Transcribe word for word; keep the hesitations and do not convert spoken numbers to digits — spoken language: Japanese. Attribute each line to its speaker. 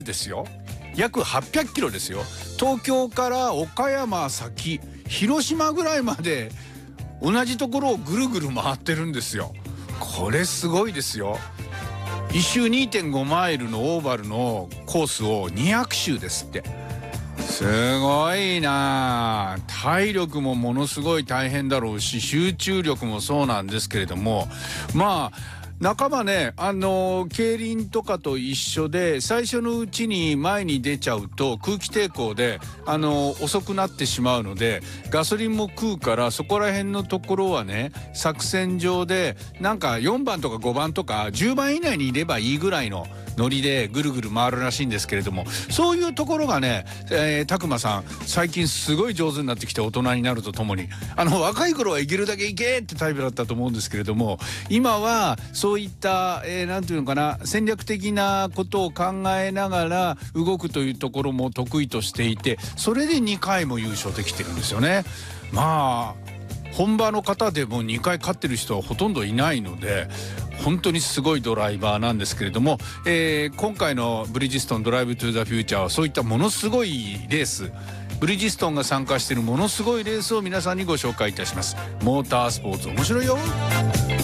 Speaker 1: ですよ。約はっぴゃくキロですよ。東京から岡山先、広島ぐらいまで同じところをぐるぐる回ってるんですよ。これすごいですよ。一周 にてんご マイルのオーバルのコースをにひゃく周ですって。すごいな。体力もものすごい大変だろうし、集中力もそうなんですけれども、まあ半ばね、あの競輪とかと一緒で、最初のうちに前に出ちゃうと空気抵抗であの遅くなってしまうので、ガソリンも食うから、そこら辺のところはね、作戦上でなんかよんばんとかごばんとかじゅうばん以内にいればいいぐらいのノリでぐるぐる回るらしいんですけれども、そういうところがね、えー、拓磨さん最近すごい上手になってきて、大人になるとともに、あの若い頃は生きるだけいけってタイプだったと思うんですけれども、今はそういった、えー、なんていうのかな、戦略的なことを考えながら動くというところも得意としていて、それでにかいも優勝できてるんですよね。まあ本場の方でもにかい勝ってる人はほとんどいないので、本当にすごいドライバーなんですけれども、えー、今回のブリヂストンドライブトゥザフューチャーはそういったものすごいレース、ブリヂストンが参加しているものすごいレースを皆さんにご紹介いたします。モータースポーツ面白いよ。